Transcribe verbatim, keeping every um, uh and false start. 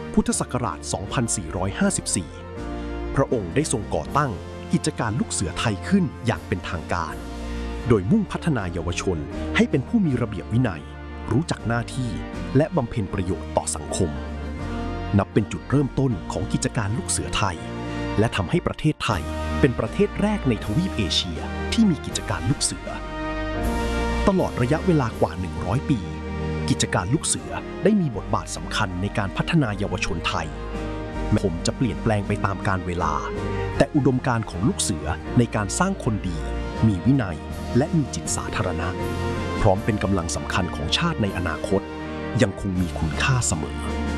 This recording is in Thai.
พุทธศักราช สองพันสี่ร้อยห้าสิบสี่ พระองค์ได้ทรงก่อตั้งกิจการลูกเสือไทยขึ้นอย่างเป็นทางการ โดยมุ่งพัฒนาเยาวชนให้เป็นผู้มีระเบียบวินัย รู้จักหน้าที่และบำเพ็ญประโยชน์ต่อสังคม นับเป็นจุดเริ่มต้นของกิจการลูกเสือไทยและทำให้ประเทศไทยเป็นประเทศแรกในทวีปเอเชียที่มีกิจการลูกเสือตลอดระยะเวลากว่าหนึ่งร้อยปีกิจการลูกเสือได้มีบทบาทสำคัญในการพัฒนาเยาวชนไทยแม้ผมจะเปลี่ยนแปลงไปตามกาลเวลาแต่อุดมการณ์ของลูกเสือในการสร้างคนดีมีวินัยและมีจิตสาธารณะพร้อมเป็นกำลังสำคัญของชาติในอนาคตยังคงมีคุณค่าเสมอ